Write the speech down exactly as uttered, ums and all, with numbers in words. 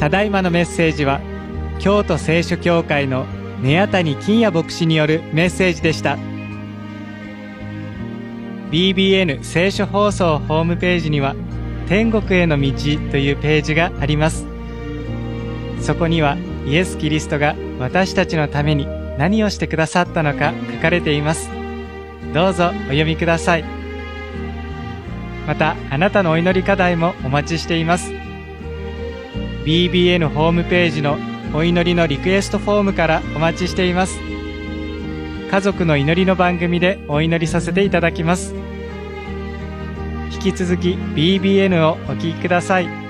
ただいまのメッセージは京都聖書協会の根谷谷金也牧師によるメッセージでした。 ビービーエヌ 聖書放送ホームページには天国への道というページがあります。そこにはイエス・キリストが私たちのために何をしてくださったのか書かれています。どうぞお読みください。またあなたのお祈り課題もお待ちしています。 ビービーエヌ ホームページのお祈りのリクエストフォームからお待ちしています。家族の祈りの番組でお祈りさせていただきます。引き続き ビービーエヌ をお聞きください。